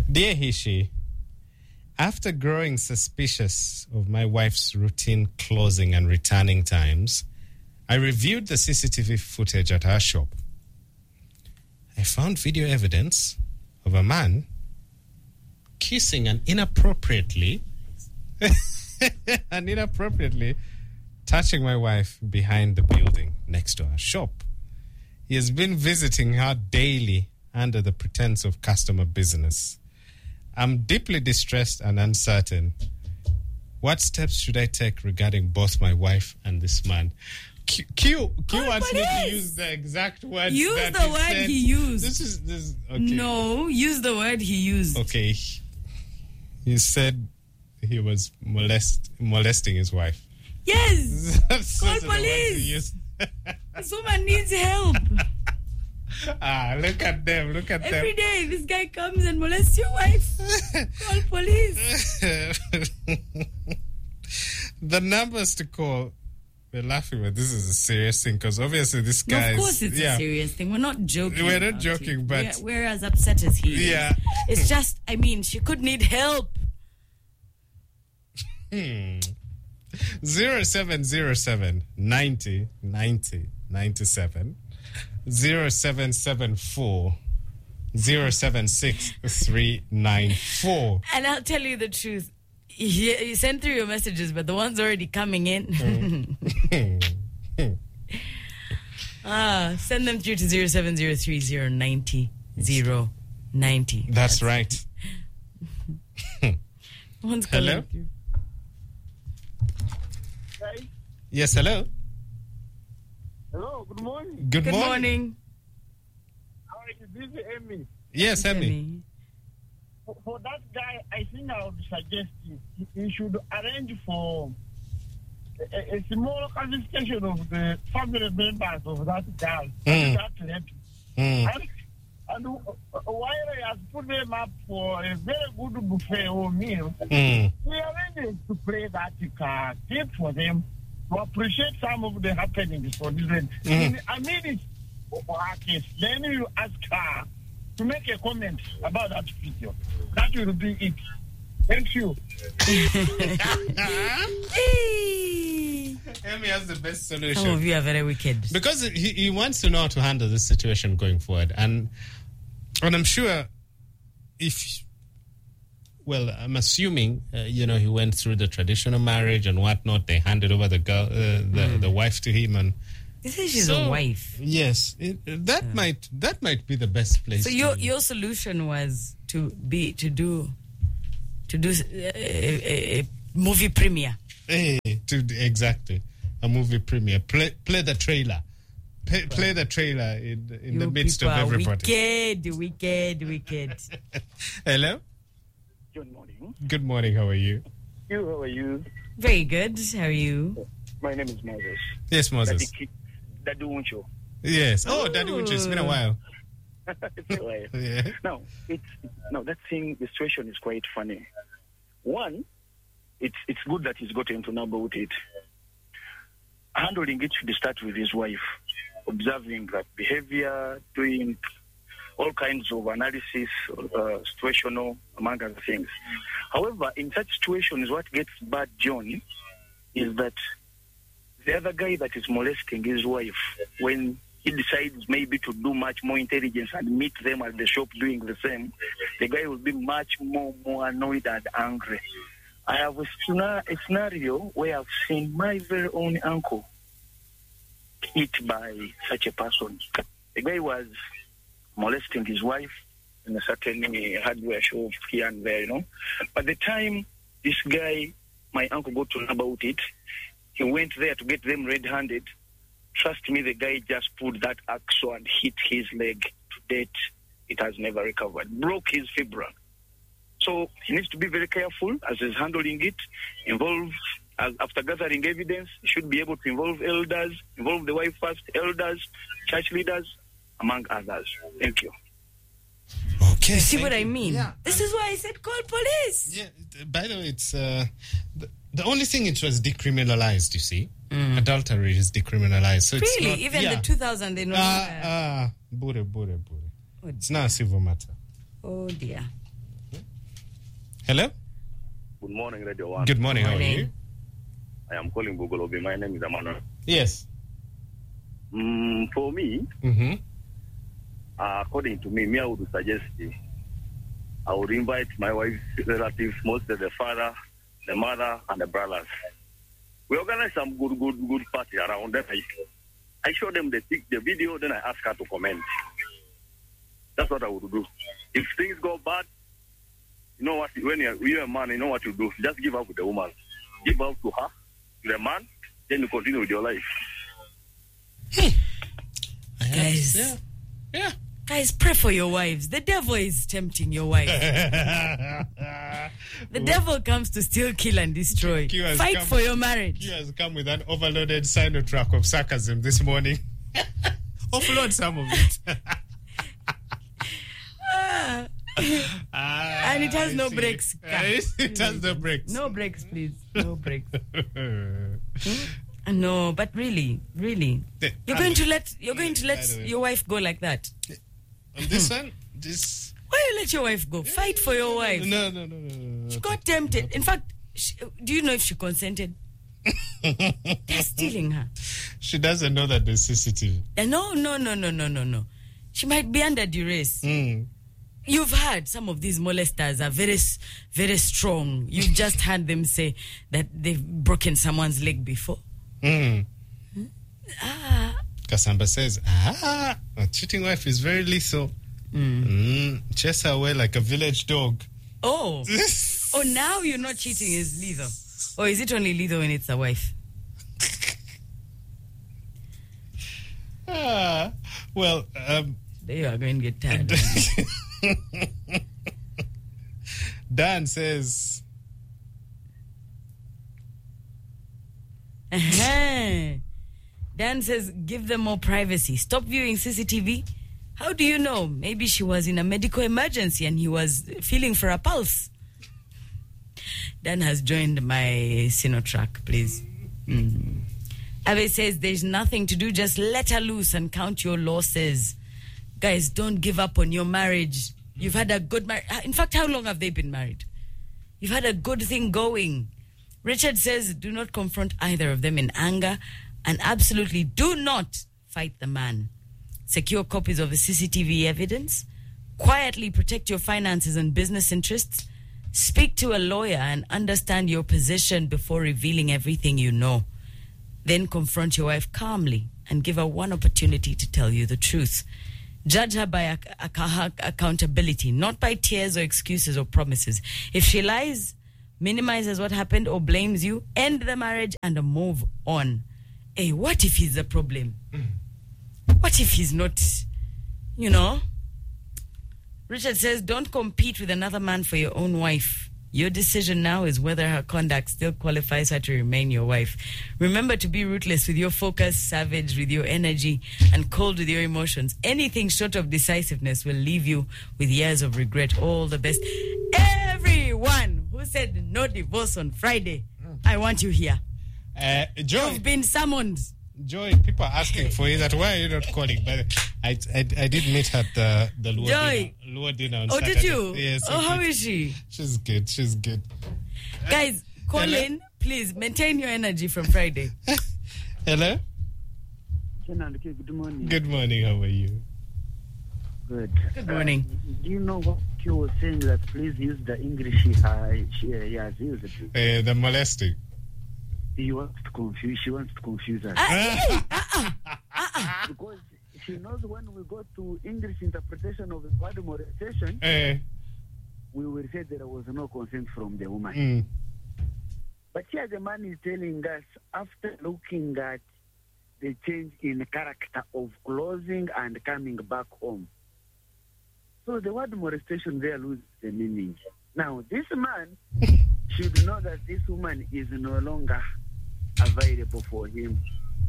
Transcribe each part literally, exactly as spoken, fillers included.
Dear Hishi, after growing suspicious of my wife's routine closing and returning times, I reviewed the C C T V footage at her shop. I found video evidence of a man kissing and inappropriately and inappropriately touching my wife behind the building next to her shop. He has been visiting her daily under the pretense of customer business. I'm deeply distressed and uncertain. What steps should I take regarding both my wife and this man? Q, Q, Q wants me to use the exact words. Use that the he word said. he used. This is this. Okay. No, use the word he used. Okay. He said he was molest molesting his wife. Yes. Call Those are the words he police. used. Someone needs help. Ah, look at them. Look at Every them. day, this guy comes and molests your wife. Call police. The numbers to call. We're laughing, but this is a serious thing because obviously this No, guy of is. course, it's yeah. a serious thing. We're not joking. We're not about joking, it. but- we're, we're as upset as he is. Yeah. It's just, I mean, she could need help. Hmm. Zero seven zero seven ninety ninety ninety seven zero seven seven four zero seven six three nine four. And I'll tell you the truth. You, you sent through your messages, but the ones already coming in. ah, send them through to zero seven zero three zero ninety zero ninety. That's right. One's Hello? calling you. Yes, hello. Hello, good morning. Good, Good morning. morning. How are you? This is Emmy. Yes, Emmy. Emmy. For, for that guy, I think I would suggest you, you should arrange for a, a small conversation of the family members of that girl, Mm. that lady. Mm. And, and while he has put them up for a very good buffet or meal, Mm. we arrange to play that card, tip for them to appreciate some of the happenings for this. Mm. In a minute for her case, then you ask her to make a comment about that video. That will be it. Thank you. Hey. Emmy has the best Some solution. of you are very wicked. Because he, he wants to know how to handle this situation going forward. And and I'm sure if, well, I'm assuming, uh, you know, he went through the traditional marriage and whatnot. They handed over the girl, uh, the, Mm. the wife to him. And This is she's so, a wife. Yes, it, that might that might be the best place. So to- your your solution was to be to do to do a, a, a movie premiere. Hey, to, exactly. A movie premiere. Play, play the trailer. Play, play the trailer in, in You the midst of people are everybody. Wicked, wicked, wicked. Hello? Good morning. Good morning. How are you? You, how are you? Very good. How are you? My name is Moses. Yes, Moses. Daddy Wuncho. Yes. Oh, Daddy Winch, it's been a while. It's a while. Yeah. Now, it's now that thing. The situation is quite funny. One, it's it's good that he's gotten to know about it. Handling it should start with his wife, observing that behavior, doing all kinds of analysis, uh, situational, among other things. However, in such situations, what gets bad, John, is that the other guy that is molesting his wife, when he decides maybe to do much more intelligence and meet them at the shop doing the same, the guy will be much more, more annoyed and angry. I have a, scenario, a scenario where I've seen my very own uncle hit by such a person. The guy was molesting his wife in a certain uh, hardware shop here and there, you know. By the time this guy, my uncle, got to know about it, he went there to get them red-handed. Trust me, the guy just pulled that axe and hit his leg. To date, it has never recovered. Broke his fibula. So he needs to be very careful as he's handling it. Involve, as after gathering evidence, he should be able to involve elders, involve the wife first, elders, church leaders, among others. Thank you. Okay. You see thank what you. I mean? Yeah. This is why I said call police. Yeah. By the way, it's uh, the, the only thing it was decriminalized. You see, Mm. adultery is decriminalized. So it's Really? not, Even yeah. the two thousand, they know. Ah, uh, ah, bure, bure, bure. Oh, It's not a civil matter. oh dear. Hello? Good morning, Radio One. Good morning. Good How are morning. you? I am calling Bugolobi. My name is Emmanuel. Yes. Mm, for me, Mm-hmm. uh, according to me, me, I would suggest I would invite my wife's relatives, mostly the father, the mother, and the brothers. We organize some good, good, good party around them. I, I show them the pic, the video, then I ask her to comment. That's what I would do. If things go bad, you know what? When you're, you're a man, you know what you do. Just give up with the woman. Give up to her, to the man, then you continue with your life. Guys. Yeah. Yeah. Guys, pray for your wives. The devil is tempting your wife. The devil comes to steal, kill, and destroy. Q has Fight come- for your marriage. You has come with an overloaded sino-track of sarcasm this morning. Offload some of it. Ah, Ah, And it has I no see. brakes. Ah, it has no brakes. no breaks, please. No breaks. No, but really, really, The- you're I going to don't- let you're going to I let don't know. your wife go like that. On this one, this. Why you let your wife go? Fight for your wife. No, no, no, no, no. She got tempted. In fact, she, do you know if she consented? They're stealing her. She doesn't know that there's C C T V. Uh, No, no, no, no, no, no, no. She might be under duress. Mm. You've heard some of these molesters are very, s- very strong. You've just heard them say that they've broken someone's leg before. Mm. Ah, Kasamba says, ah, a cheating wife is very lethal. Mm. Chase her away like a village dog. oh, oh! Now you're not cheating is lethal, or is it only lethal when it's a wife? Ah, well, um, There you are going to get tired. Dan says, Uh-huh. Dan says, give them more privacy. Stop viewing C C T V. How do you know? Maybe she was in a medical emergency and he was feeling for a pulse. Dan has joined my Sinotrack, please. Mm. Ave says, there's nothing to do. Just let her loose and count your losses. Guys, don't give up on your marriage. You've had a good marriage. In fact, how long have they been married? You've had a good thing going. Richard says, do not confront either of them in anger and absolutely do not fight the man. Secure copies of the C C T V evidence. Quietly protect your finances and business interests. Speak to a lawyer and understand your position before revealing everything you know. Then confront your wife calmly and give her one opportunity to tell you the truth. Judge her by ac- ac- accountability, not by tears or excuses or promises. If she lies, minimizes what happened or blames you, end the marriage and move on. Hey, what if he's the problem? What if he's not, you know? Richard says, don't compete with another man for your own wife. Your decision now is whether her conduct still qualifies her to remain your wife. Remember to be ruthless with your focus, savage with your energy, and cold with your emotions. Anything short of decisiveness will leave you with years of regret. All the best. Everyone who said no divorce on Friday, I want you here. uh, Joy, You've been summoned. Joy, people are asking for you that. Why are you not calling? But I, I, I did meet her at the, the Luo Joy. dinner, Luo dinner on Oh, Saturday. did you? Yes. Oh, I how did. is she? She's good. She's good. Guys, call Hello? in. Please maintain your energy from Friday. Hello? Good morning. Good morning. How are you? Good. Good morning. Uh, do you know what you were saying that please use the English he, uh, she, uh, he has used? Uh, the molesting. He wants to confuse, she wants to confuse us. Ah, Because she knows when we go to English interpretation of the word molestation, Uh, we will say there was no consent from the woman. mm, But here the man is telling us, after looking at the change in character of closing and coming back home. So the word molestation there loses the meaning. Now, this man should know that this woman is no longer available for him.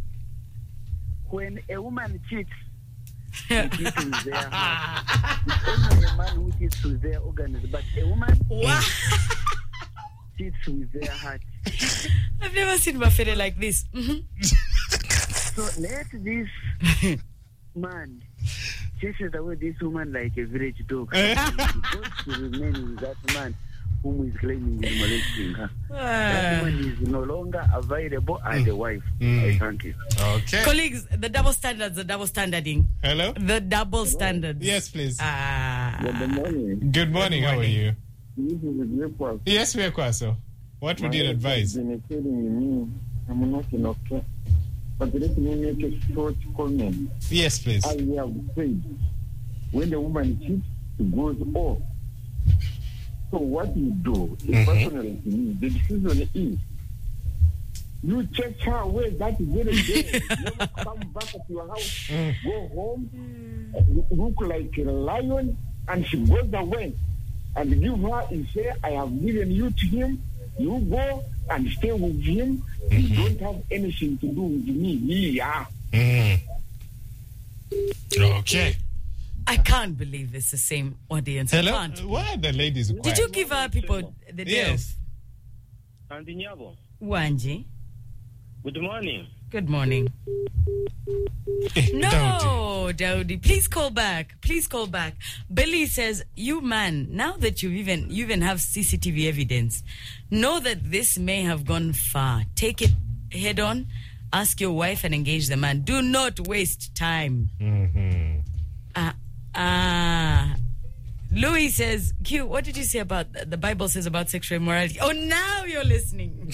When a woman cheats, she cheats with their heart. It's only a man who cheats with their organs, but a woman wow. cheats with their heart. I've never seen Mafere like this. Mhm. So let this man chases away this woman like a village dog. Because to remain with that man whom is claiming is molesting her. That woman is no longer available as a wife. Mm. I thank you. Okay. Colleagues, the double standards, the double standarding. Hello? The double standards. Yes, please. Ah. Good morning. Good morning. How are you? This is a great work. Yes, we are Kwaso. What would you My advise? wife has been telling me I'm not in okay. But let me make a short comment. Yes, please. As we have said, when the woman cheats, it goes off. So what you do, Mhm. personally to me, the decision is you check her away that very day. Never come back to your house, Mm. go home, look like a lion, and she goes away. And give her and say, I have given you to him. You go and stay with him. You don't have anything to do with me. Yeah. Mm. Okay. I can't believe it's the same audience. I Hello? can't. Why are the ladies quiet? Did you give our people the day Yes. Auntie Nyabo, off? Wanji, good morning. good morning. Eh, Daudi. No, Dowdy, please call back. Please call back. Billy says, you man, now that you even you even have C C T V evidence, know that this may have gone far. Take it head on. Ask your wife and engage the man. Do not waste time. Mhm. Ah, ah. Louis says, Q, what did you say about the Bible says about sexual immorality? Oh, now you're listening.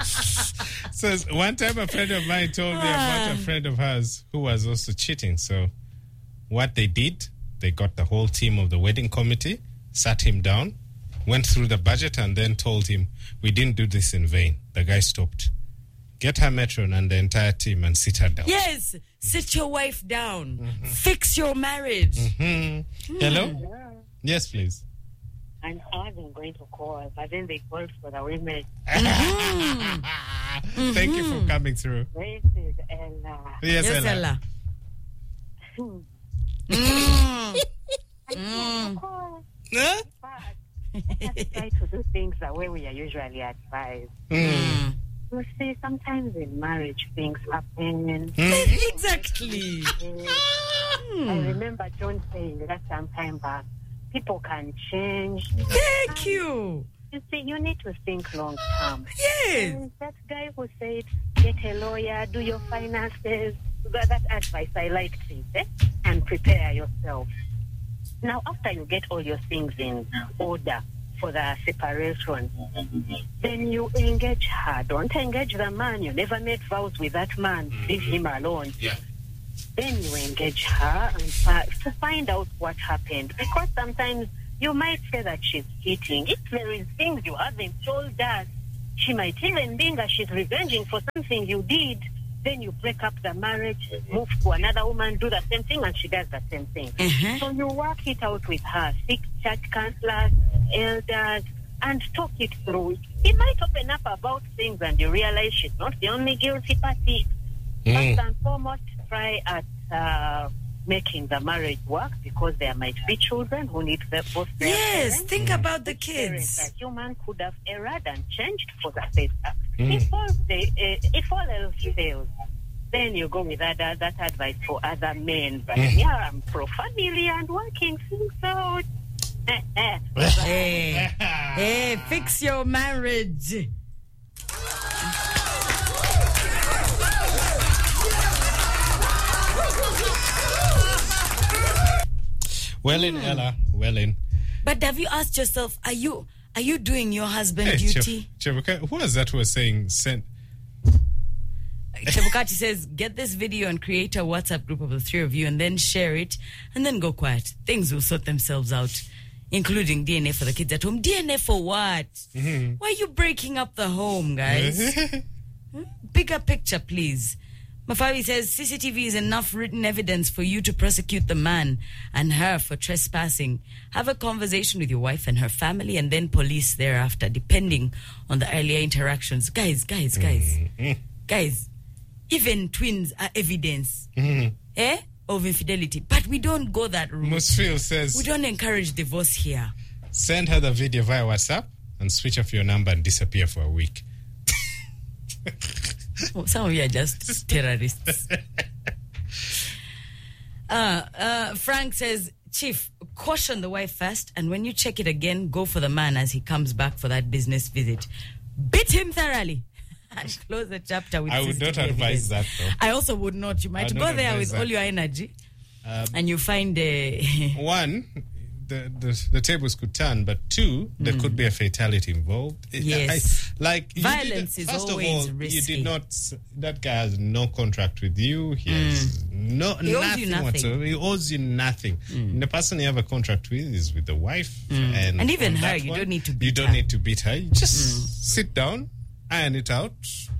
Says one time a friend of mine told me about a friend of hers who was also cheating. So what they did, they got the whole team of the wedding committee, sat him down, went through the budget, and then told him, we didn't do this in vain. The guy stopped. Get her matron and the entire team and sit her down. Yes, sit your wife down. Mm-hmm. Fix your marriage. Mm-hmm. Hello? Yes, please. And I wasn't going to call, but then they called for the women. Mm-hmm. Thank you for coming through. This is Ella. Yes, Yes, Ella. Ella. Hmm. Mm. I Mm. call. Huh? But let's try to do things the way we are usually advised. Mm. You see, sometimes in marriage things happen. Exactly. Uh, I remember John saying that some time back, people can change. Thank you. You see, you need to think long term. Yes. And that guy who said, get a lawyer, do your finances, that, that advice, I liked it, eh? And prepare yourself. Now, after you get all your things in order for the separation, then you engage her. Don't engage the man. You never made vows with that man. Leave him alone. Yeah. Then you engage her and fi- to find out what happened. Because sometimes you might say that she's cheating. If there is things you haven't told us, she might even think that she's revenging for something you did. Then you break up the marriage, move to another woman, do the same thing, and she does the same thing. Uh-huh. So you work it out with her. Seek church counselors, elders, and talk it through. He might open up about things and you realize she's not the only guilty party. Mm. First and foremost, try at uh, making the marriage work, because there might be children who need their, both their Yes, parents. think about the Parents, kids. a human could have erred and changed for the better. Mm. If, all the, uh, if all else fails, then you go with that, uh, that advice for other men. But Mm. yeah, I'm pro-family and working things out. Hey, hey, fix your marriage. Well in, Ella. Well in. But have you asked yourself, are you are you doing your husband Hey, duty? Chef- Chebuka, who was that who was saying send? Chebukati says, get this video and create a WhatsApp group of the three of you and then share it and then go quiet. Things will sort themselves out, including D N A for the kids at home. D N A for what? Mm-hmm. Why are you breaking up the home, guys? Bigger picture, please. Mafawi says, C C T V is enough written evidence for you to prosecute the man and her for trespassing. Have a conversation with your wife and her family and then police thereafter, depending on the earlier interactions. Guys, guys, guys, Mm-hmm. guys, even twins are evidence Mm-hmm. eh, of infidelity. But we don't go that route. Musfil says, We don't encourage divorce here. send her the video via WhatsApp and switch off your number and disappear for a week. Oh, some of you are just terrorists. uh, uh, Frank says, Chief, caution the wife first, and when you check it again, go for the man as he comes back for that business visit. Beat him thoroughly. And close the chapter with I would not advise that, though. I also would not. You might would go not there advise with that. all your energy, Um, and you find a... One, the, the the tables could turn, but two, there could be a fatality involved. I- Yes. I, like you Violence did, is first always of all, risky. you did not. That guy has no contract with you. He has no He owes nothing, you nothing. whatsoever. He owes you nothing. And the person you have a contract with is with the wife, and, And even on her, that you one, don't need to You beat don't her. need to beat her. You just sit down, iron it out,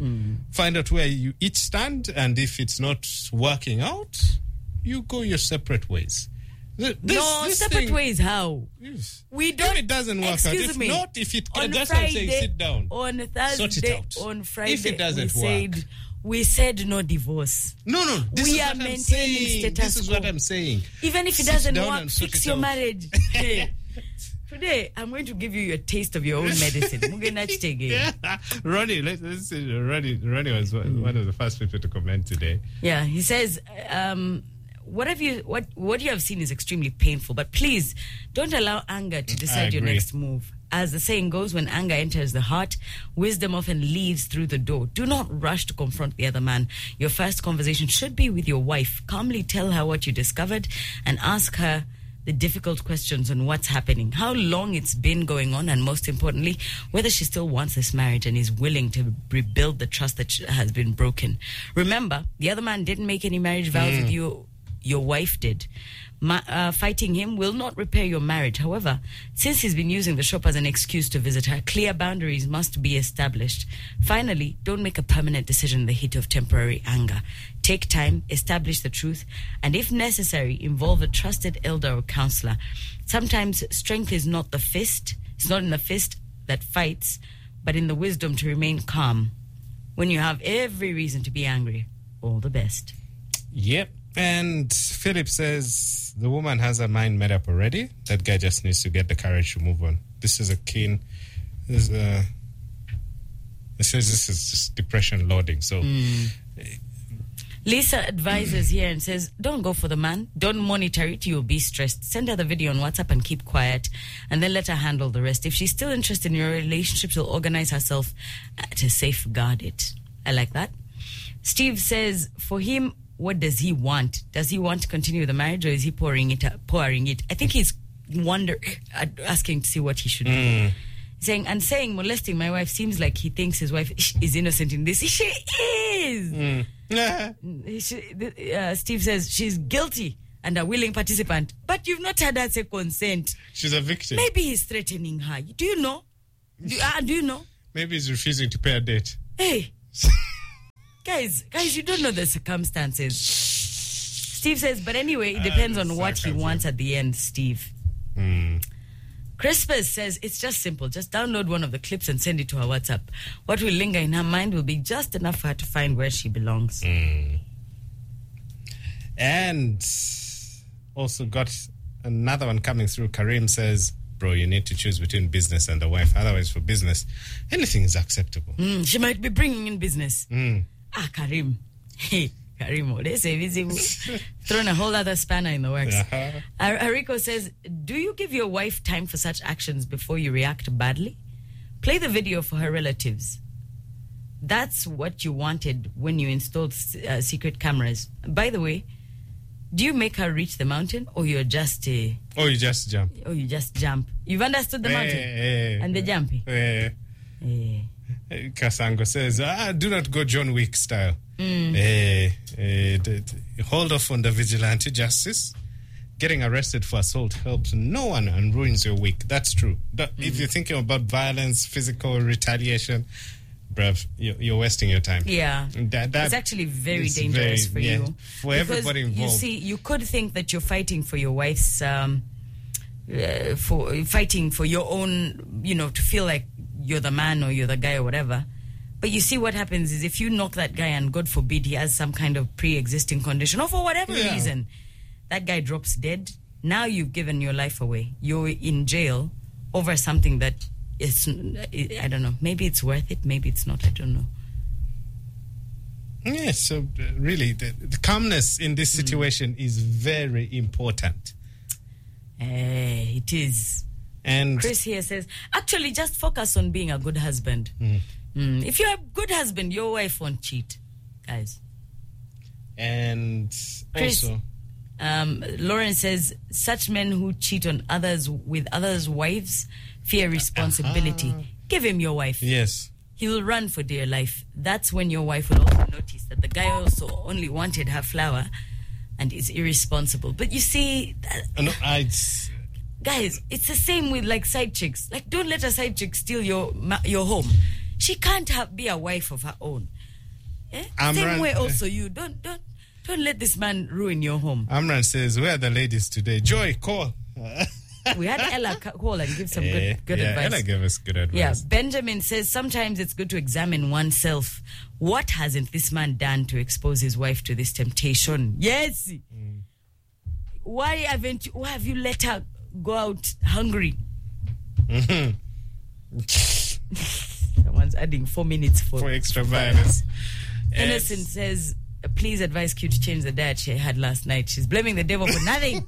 find out where you each stand, and if it's not working out, you go your separate ways. Th- This, no, this separate thing- ways. How? Yes. We If don't. it doesn't work out, Excuse if me. not, if it On that's what I'm Friday, saying, sit down. On Thursday, Sort it out. on Friday, If it doesn't we work. said we said no divorce. No, no. This We is are what I'm maintaining saying. status This is what quo. I'm saying. Even if it Sit doesn't down work, and sort fix it your out. marriage. Hey. Today, I'm going to give you a taste of your own medicine. Mugena Chitege. Yeah. Ronnie, let's, let's see. Ronnie, Ronnie was one one of the first people to comment today. Yeah, he says, um, what have you what what you have seen is extremely painful, but please don't allow anger to decide your agree. next move. As the saying goes, when anger enters the heart, wisdom often leaves through the door. Do not rush to confront the other man. Your first conversation should be with your wife. Calmly tell her what you discovered and ask her the difficult questions on what's happening, how long it's been going on, and most importantly, whether she still wants this marriage and is willing to rebuild the trust that has been broken. Remember, the other man didn't make any marriage vows with you. Your wife did. Ma- uh, fighting him will not repair your marriage. However, since he's been using the shop as an excuse to visit her, clear boundaries must be established. Finally, don't make a permanent decision in the heat of temporary anger. Take time, establish the truth, and if necessary, involve a trusted elder or counselor. Sometimes strength is not the fist, it's not in the fist that fights, but in the wisdom to remain calm. When you have every reason to be angry, all the best. Yep. And Philip says the woman has her mind made up already. That guy just needs to get the courage to move on. This is a keen. This is a. It says this is just depression loading. So. Lisa advises here and says, don't go for the man. Don't monitor it. You'll be stressed. Send her the video on WhatsApp and keep quiet. And then let her handle the rest. If she's still interested in your relationship, she'll organize herself uh, to safeguard it. I like that. Steve says, for him, what does he want? Does he want to continue the marriage, or is he pouring it up, pouring it? I think he's wonder uh, asking to see what he should do. Saying and saying molesting my wife seems like he thinks his wife is innocent in this. She is. She, uh, Steve says she's guilty and a willing participant, but you've not had her say consent. She's a victim. Maybe he's threatening her. Do you know? Do, uh, do you know? Maybe he's refusing to pay a date. Hey, guys, guys, you don't know the circumstances. Steve says, but anyway, it depends Uh, on what he sarcasm. wants at the end, Steve. Mm. Crispus says it's just simple. Just download one of the clips and send it to her WhatsApp. What will linger in her mind will be just enough for her to find where she belongs. Mm. And also got another one coming through. Karim says, bro, you need to choose between business and the wife. Otherwise, for business, anything is acceptable. Mm, she might be bringing in business. Mm. Ah, Karim. Hey, Karim, they say visible. Thrown a whole other spanner in the works. Uh-huh. Ar- Ariko says, do you give your wife time for such actions before you react badly? Play the video for her relatives. That's what you wanted when you installed uh, secret cameras. By the way, do you make her reach the mountain, or you're just uh, Oh, you just jump. or you just jump? You've understood the mountain Eh, eh, and the jumping. eh, Eh. eh, Kasango says, ah, do not go John Wick style. Eh, eh, d- d- hold off on the vigilante justice. Getting arrested for assault helps no one and ruins your week. That's true. But if you're thinking about violence, physical retaliation, bruv, you're, you're wasting your time. Yeah. That, that It's actually very is dangerous very- for yeah, you. For Because everybody involved. You see, you could think that you're fighting for your wife's, um, uh, for fighting for your own, you know, to feel like you're the man or you're the guy or whatever. But you see, what happens is if you knock that guy and God forbid he has some kind of pre-existing condition or for whatever Yeah. reason, that guy drops dead. Now you've given your life away. You're in jail over something that is, I don't know, maybe it's worth it, maybe it's not, I don't know. Yeah, so uh, really, the, the calmness in this situation is very important. Eh, it is. And Chris here says, actually, just focus on being a good husband. Mm. Mm. If you're a good husband, your wife won't cheat, guys. and Chris, also um, Lauren says, such men who cheat on others with others' wives fear responsibility. Uh-huh. Give him your wife. yes. He will run for dear life. That's when your wife will also notice that the guy also only wanted her flower and is irresponsible. But you see, that, Uh, No, I, guys, it's the same with like side chicks. Like, don't let a side chick steal your ma- your home. She can't have, be a wife of her own. Eh? Amran- Same way also you. Don't don't don't let this man ruin your home. Amran says, where are the ladies today? Joy, call. We had Ella ca- call and give some Eh, good good yeah, advice. Ella gave us good advice. Yeah, Benjamin says sometimes it's good to examine oneself. What hasn't this man done to expose his wife to this temptation? Yes. Mm. Why haven't you, why have you let her go out hungry? Mhm. Someone's adding four minutes for, For extra violence. Innocent Yes. says, please advise Q to change the diet she had last night. She's blaming the devil for nothing.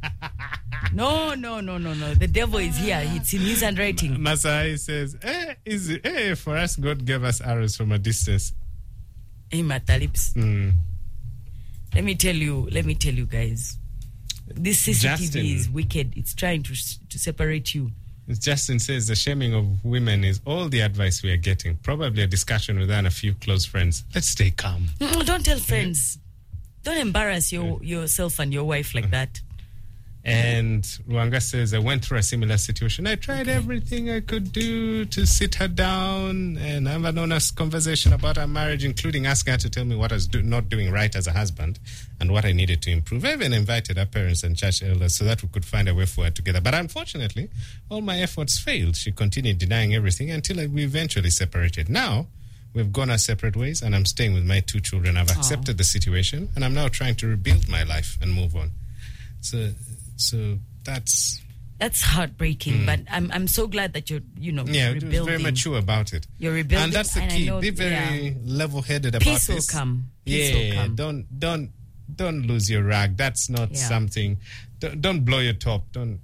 No, no, no, no, no. The devil is here. It's in his handwriting. Masai says, eh, is it, eh, for us, God gave us arrows from a distance. Hey, Matalips. Mm. Let me tell you, let me tell you guys. This C C T V Justin. is wicked. It's trying to to separate you. Justin says the shaming of women is all the advice we are getting. Probably a discussion with her and a few close friends. Let's stay calm. Mm, don't tell friends. Don't embarrass your yourself and your wife like that. And Ruanga says, I went through a similar situation. I tried Okay. everything I could do to sit her down and have an honest conversation about our marriage, including asking her to tell me what I was do- not doing right as a husband and what I needed to improve. I even invited her parents and church elders so that we could find a way forward together. But unfortunately, all my efforts failed. She continued denying everything until we eventually separated. Now, we've gone our separate ways and I'm staying with my two children. I've accepted the situation and I'm now trying to rebuild my life and move on. So... So that's That's heartbreaking, but I'm I'm so glad that you're you know yeah, it was rebuilding. very mature about it. You're rebuilding, and that's the and I key. know- Be very yeah. level-headed about Peace will this. come. Peace will yeah, come. don't don't don't lose your rag. That's not Yeah. something. Don't, don't blow your top. Don't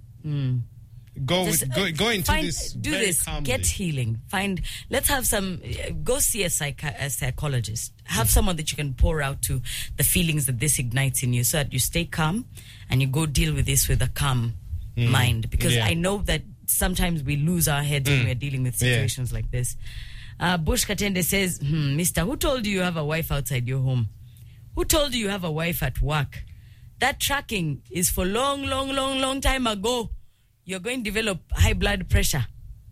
go Just, with, go uh, go into find- this. Do very this. calmly. Get healing. Find. Let's have some. Uh, go see a, psychi- a psychologist. Have Mm. someone that you can pour out to the feelings that this ignites in you, so that you stay calm and you go deal with this with a calm mind. Because Yeah. I know that sometimes we lose our heads when we're dealing with Yeah. situations like this. Uh, Bush Katende says, hmm, Mister, who told you you have a wife outside your home? Who told you you have a wife at work? That tracking is for long, long, long, long time ago. You're going to develop high blood pressure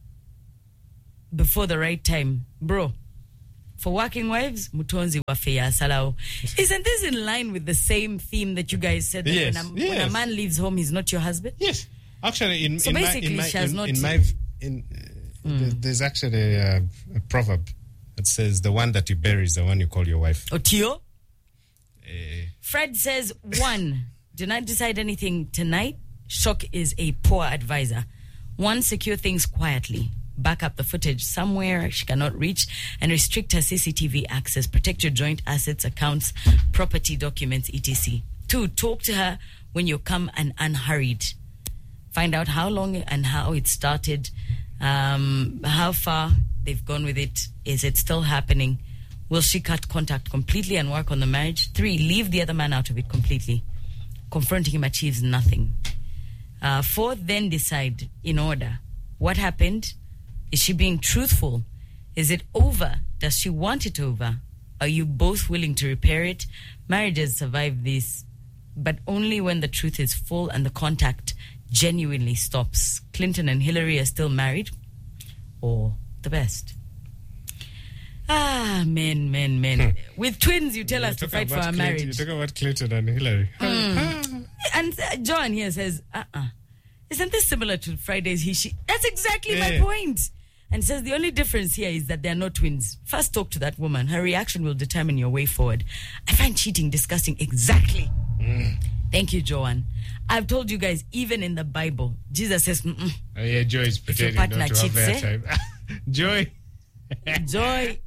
before the right time. Bro, for working wives, mutonzi wafeya salao. Isn't this in line with the same theme that you guys said that Yes, when, a, when yes. a man leaves home, he's not your husband? Yes, actually, in So in my, basically, in my, she has in, not- in my in uh, there- there's actually a, a proverb that says the one that you bury is the one you call your wife. Otio? Eh, Fred says, one, do not decide anything tonight. Shock is a poor advisor. One, secure things quietly. Back up the footage somewhere she cannot reach and restrict her C C T V access. Protect your joint assets, accounts, property documents, et cetera. Two, talk to her when you come and unhurried. Find out how long and how it started, um, how far they've gone with it. Is it still happening? Will she cut contact completely and work on the marriage? Three, leave the other man out of it completely. Confronting him achieves nothing. Uh, four, then decide in order. What happened? Is she being truthful? Is it over? Does she want it over? Are you both willing to repair it? Marriages survive this, but only when the truth is full and the contact genuinely stops. Clinton and Hillary are still married, or the best. Ah, men, men, men. With twins, you tell us to talk fight for about our Clinton- marriage. You talk about Clinton and Hillary. And uh, John here says, uh-uh. Isn't this similar to Friday's he, she? That's exactly my Yeah. point. And says the only difference here is that they're not twins. First talk to that woman. Her reaction will determine your way forward. I find cheating disgusting. Exactly. Thank you, Joanne. I've told you guys, even in the Bible, Jesus says, mm-mm. Oh, yeah, Joy is your pretending partner not to have cheats, eh? airtime. Joy. Joy,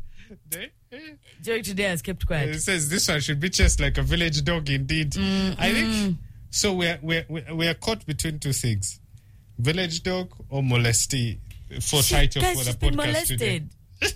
Joy today has kept quiet. It says this one should be just like a village dog indeed. I think So we're, we're, we're we're caught between two things. Village dog or molesty for She- title guys, for she's the been podcast today. molested.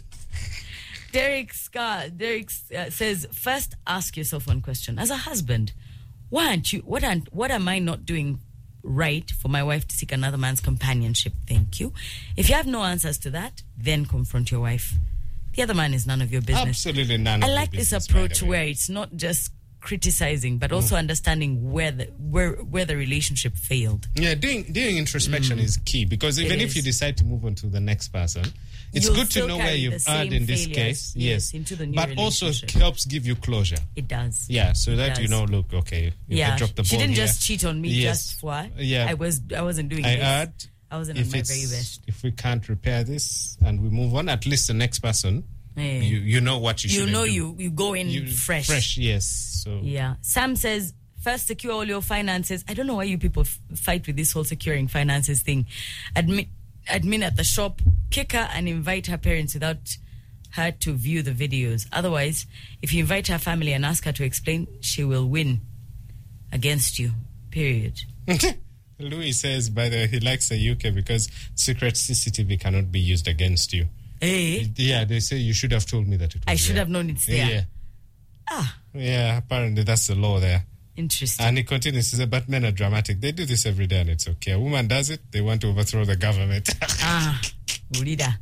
Derek Scar, Derek uh, says, first ask yourself one question. As a husband, why aren't you, what, aren't, what am I not doing right for my wife to seek another man's companionship? Thank you. If you have no answers to that, then confront your wife. The other man is none of your business. Absolutely none I of your like this business, by the approach way. where it's not just criticizing, but also understanding where the where where the relationship failed. Yeah, doing doing introspection is key, because even It if you is. decide to move on to the next person, it's You'll good to still know where carry the you've same erred in this failures, case. yes, Yes, into the new but also relationship. helps give you closure. It does. Yeah, so It that you does. know, look, okay, if Yeah, I dropped the ball she didn't here, just cheat on me yes, just for. yeah, I was I wasn't doing I this. erred. I wasn't If on my it's very best. if we can't repair this and we move on, at least the next person, Yeah. you you know what you should You know do. you you go in You- fresh. fresh, yes. So Yeah. Sam says, first secure all your finances. I don't know why you people f- fight with this whole securing finances thing. Admit, admin at the shop, kick her and invite her parents without her to view the videos. Otherwise, if you invite her family and ask her to explain, she will win against you. Period. Louis says, by the way, he likes the U K because secret C C T V cannot be used against you. Hey, Yeah, they say you should have told me that it was I should there. have known it's there. Yeah. Ah, Yeah, apparently that's the law there. interesting. And he continues to say, but men are dramatic. They do this every day and it's okay. A woman does it, they want to overthrow the government. Ah, Urida.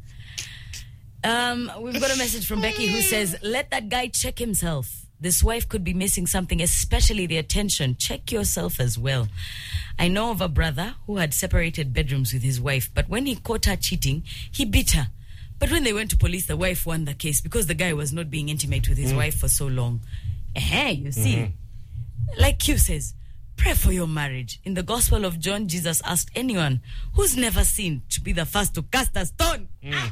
Um, we've got a message from Becky who says, let that guy check himself. This wife could be missing something, especially the attention. Check yourself as well. I know of a brother who had separated bedrooms with his wife, but when he caught her cheating, he beat her. But when they went to police, the wife won the case because the guy was not being intimate with his wife for so long. Eh, you see. Like Q says, pray for your marriage. In the Gospel of John, Jesus asked anyone who's never sinned to be the first to cast a stone.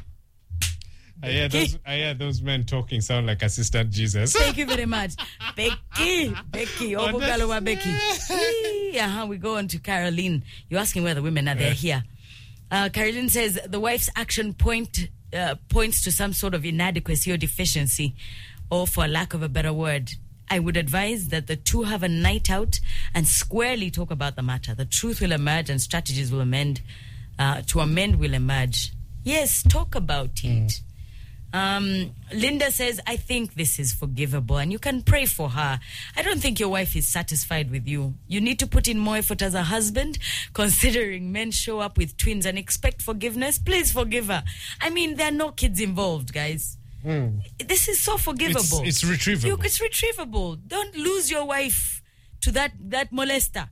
I hear those, I hear those men talking sound like Assistant Jesus. Thank you very much. Becky, Becky, Oh, that's- Obugalowa Becky. Eee, uh-huh, we go on to Caroline. You're asking where the women are. They're here. Uh, Caroline says the wife's action point uh, points to some sort of inadequacy or deficiency, or for lack of a better word. I would advise that the two have a night out and squarely talk about the matter. The truth will emerge and strategies will amend. Uh, to amend will emerge. Yes, talk about it. Um, Linda says, I think this is forgivable and you can pray for her. I don't think your wife is satisfied with you. You need to put in more effort as a husband, considering men show up with twins and expect forgiveness. Please forgive her. I mean, there are no kids involved, guys. This is so forgivable. It's, it's retrievable. You, it's retrievable. Don't lose your wife to that, that molester.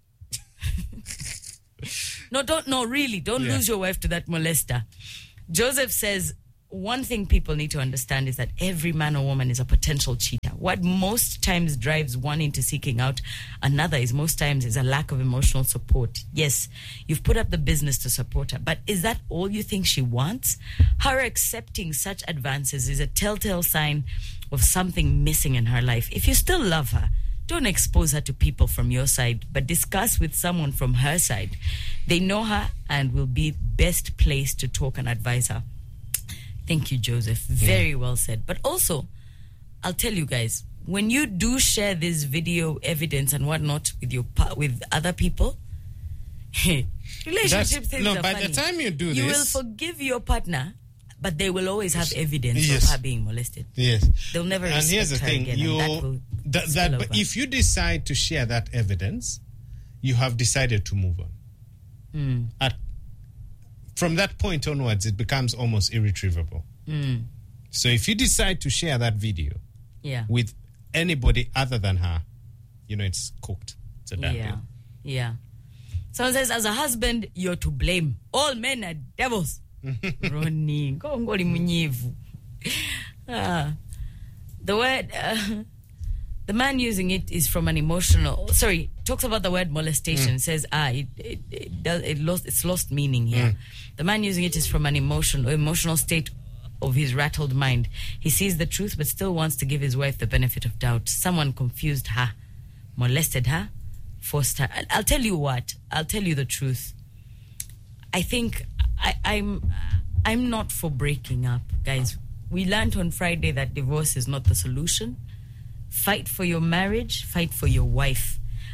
no, don't, no, really, don't Yeah. lose your wife to that molester. Joseph says, one thing people need to understand is that every man or woman is a potential cheater. What most times drives one into seeking out another is most times is a lack of emotional support. Yes, you've put up the business to support her, but is that all you think she wants? Her accepting such advances is a telltale sign of something missing in her life. If you still love her, don't expose her to people from your side, but discuss with someone from her side. They know her and will be best placed to talk and advise her. Thank you, Joseph. Very well said. But also, I'll tell you guys, when you do share this video evidence and whatnot with your pa- with other people, relationship That's- things no, are by funny. the time you do you this- will forgive your partner, but they will always have evidence Yes. of her being molested. Yes. They'll never And here's the respect her thing, again, you and that will that, spill that but over. if you decide to share that evidence, you have decided to move on. Mm. At from that point onwards, it becomes almost irretrievable. Mm. So if you decide to share that video Yeah. with anybody other than her, you know it's cooked. It's a done Yeah. deal. Yeah. Someone says, as a husband, you're to blame. All men are devils. Ronnie, ngongoli munyivu. Ah. The word, uh, the man using it is from an emotional, sorry, talks about the word molestation, says, ah, it, it, it, does, it lost, it's lost meaning here. The man using it is from an emotional, emotional state of his rattled mind. He sees the truth, but still wants to give his wife the benefit of doubt. Someone confused her, molested her, forced her. I'll, I'll tell you what, I'll tell you the truth. I think I, I'm, I'm not for breaking up, guys. We learned on Friday that divorce is not the solution. Fight for your marriage, fight for your wife.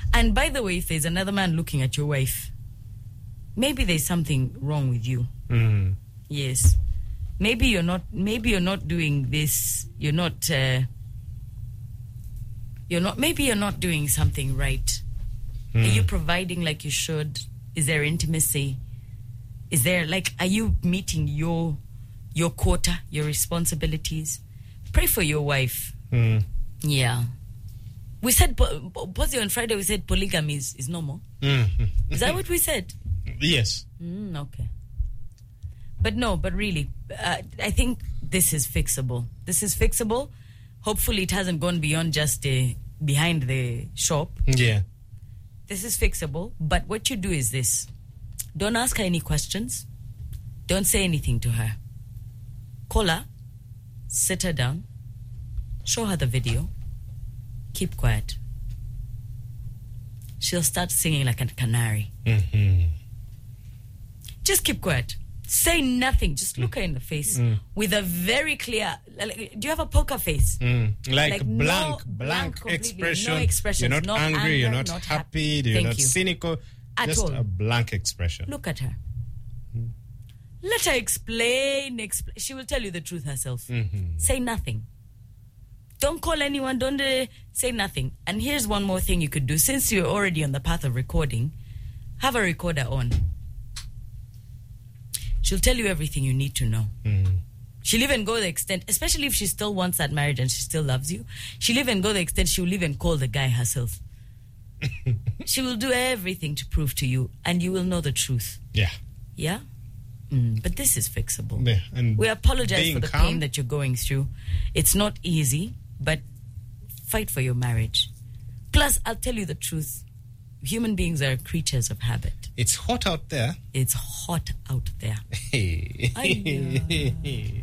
And by the way, if there's another man looking at your wife, maybe there's something wrong with you. Mm. Yes. Maybe you're not maybe you're not doing this, you're not uh, you're not maybe you're not doing something right. Mm. Are you providing like you should? Is there intimacy? Is there like are you meeting your your quota, your responsibilities? Pray for your wife. Mm. Yeah. We said po- po- on Friday we said polygamy is, is normal. Mm. Is that what we said? Yes. Mm, okay. But no, but really, uh, I think this is fixable. This is fixable. Hopefully it hasn't gone beyond just uh, behind the shop. Yeah. This is fixable. But what you do is this. Don't ask her any questions. Don't say anything to her. Call her. Sit her down. Show her the video. Keep quiet. She'll start singing like a canary. Mm-hmm. Just keep quiet. Say nothing. Just look her in the face Mm. with a very clear. Like, do you have a poker face? Mm. Like, Like blank, no- blank, blank completely, expression. no expressions, You're not no angry. anger, you're not, not happy. happy. You're Thank not you. cynical. At just all. a blank expression. Look at her. Let her explain. Expl- she will tell you the truth herself. Mm-hmm. Say nothing. Don't call anyone. Don't uh, say nothing. And here's one more thing you could do. Since you're already on the path of recording, have a recorder on. She'll tell you everything you need to know. Mm. She'll even go the extent, especially if she still wants that marriage and she still loves you, she'll even go the extent she'll even call the guy herself. She will do everything to prove to you, and you will know the truth. Yeah. Yeah? Mm, but this is fixable. Yeah, and we apologize being for the calm. pain that you're going through. It's not easy, but fight for your marriage. Plus, I'll tell you the truth. Human beings are creatures of habit. It's hot out there. It's hot out there. Hey. Aiyah.